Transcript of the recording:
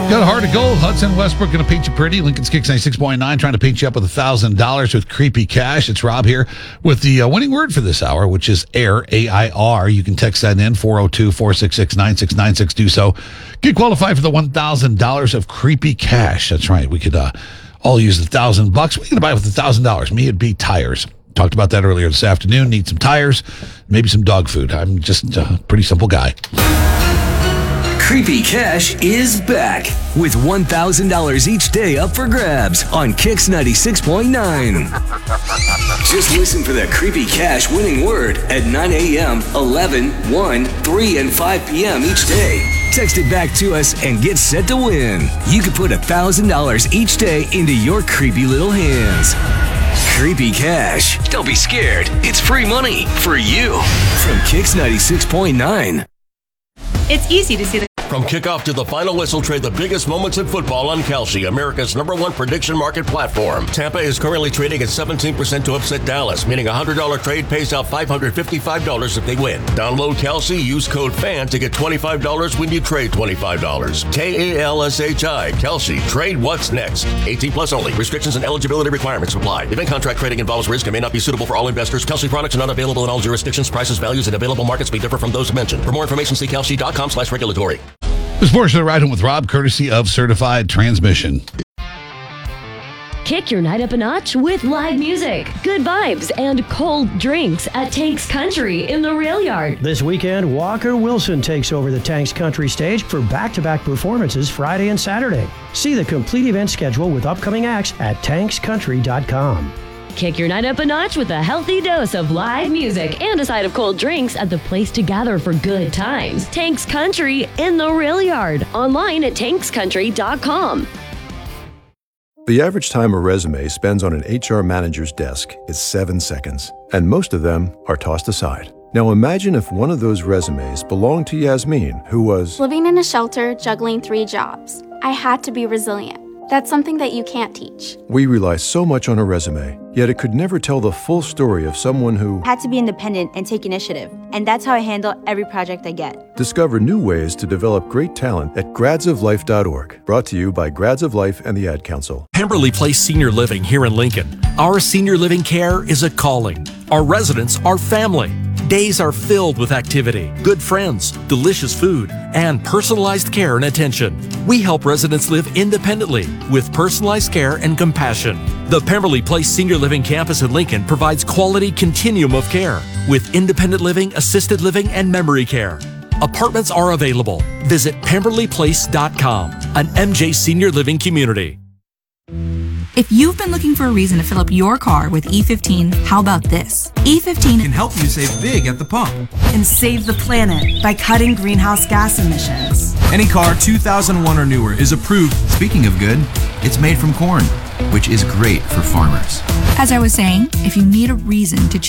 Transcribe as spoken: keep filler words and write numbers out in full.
Got a heart of gold. Hudson Westbrook going to paint you pretty. Lincoln's Kicks ninety-six point nine trying to paint you up with one thousand dollars with creepy cash. It's Rob here with the uh, winning word for this hour, which is air, A I R. You can text that in, four oh two, four six six, nine six nine six. Do so. Get qualified for the one thousand dollars of creepy cash. That's right. We could uh, all use the one thousand bucks. We can buy it with one thousand dollars. Me, it'd be tires. Talked about that earlier this afternoon. Need some tires, maybe some dog food. I'm just a pretty simple guy. Creepy Cash is back with one thousand dollars each day up for grabs on Kicks ninety-six point nine. Just listen for the Creepy Cash winning word at nine a.m., eleven, one, three, and five p.m. each day. Text it back to us and get set to win. You could put one thousand dollars each day into your creepy little hands. Creepy Cash. Don't be scared. It's free money for you. From Kicks ninety-six point nine. It's easy to see the From kickoff to the final whistle, trade the biggest moments in football on Kalshi, America's number one prediction market platform. Tampa is currently trading at seventeen percent to upset Dallas, meaning a one hundred dollars trade pays out five hundred fifty-five dollars if they win. Download Kalshi, use code FAN to get twenty-five dollars when you trade twenty-five dollars. K A L S H I, Kalshi. Trade what's next. eighteen plus only. Restrictions and eligibility requirements apply. Event contract trading involves risk and may not be suitable for all investors. Kalshi products are not available in all jurisdictions. Prices, values, and available markets may differ from those mentioned. For more information, see kalshi.com slash regulatory. This portion of the Ride Home with Rob, courtesy of Certified Transmission. Kick your night up a notch with live music, good vibes, and cold drinks at Tanks Country in the Rail Yard. This weekend, Walker Wilson takes over the Tanks Country stage for back-to-back performances Friday and Saturday. See the complete event schedule with upcoming acts at tanks country dot com. Kick your night up a notch with a healthy dose of live music and a side of cold drinks at the place to gather for good times. Tanks Country in the Rail Yard. Online at tanks country dot com. The average time a resume spends on an H R manager's desk is seven seconds, and most of them are tossed aside. Now imagine if one of those resumes belonged to Yasmin, who was living in a shelter, juggling three jobs. I had to be resilient. That's something that you can't teach. We rely so much on a resume, yet it could never tell the full story of someone who had to be independent and take initiative. And that's how I handle every project I get. Discover new ways to develop great talent at grads of life dot org. Brought to you by Grads of Life and the Ad Council. Pemberley Place Senior Living here in Lincoln. Our senior living care is a calling. Our residents are family. Days are filled with activity, good friends, delicious food, and personalized care and attention. We help residents live independently with personalized care and compassion. The Pemberley Place Senior Living Campus in Lincoln provides quality continuum of care with independent living, assisted living, and memory care. Apartments are available. Visit pemberley place dot com, an M J Senior Living community. If you've been looking for a reason to fill up your car with E fifteen, how about this? E fifteen can help you save big at the pump and save the planet by cutting greenhouse gas emissions. Any car two thousand one or newer is approved. Speaking of good, it's made from corn, which is great for farmers. As I was saying, if you need a reason to choose